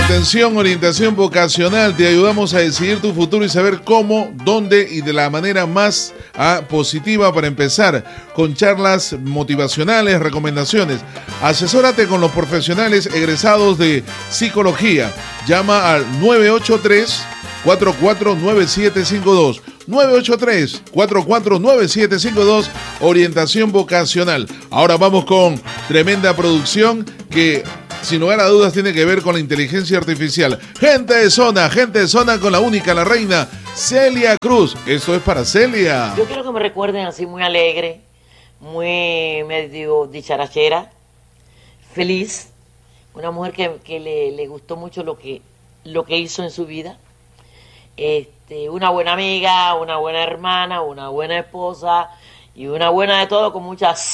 Atención, orientación vocacional. Te ayudamos a decidir tu futuro y saber cómo, dónde y de la manera más positiva para empezar, con charlas motivacionales, recomendaciones. Asesórate con los profesionales egresados de psicología. Llama al 983-449752. 983-449752, orientación vocacional. Ahora vamos con tremenda producción que, sin lugar a dudas, tiene que ver con la inteligencia artificial. Gente de zona con la única, la reina, Celia Cruz. Esto es para Celia. Yo quiero que me recuerden así muy alegre, muy medio dicharachera, feliz. Una mujer que le gustó mucho lo que hizo en su vida. Una buena amiga, una buena hermana, una buena esposa y una buena de todo con muchas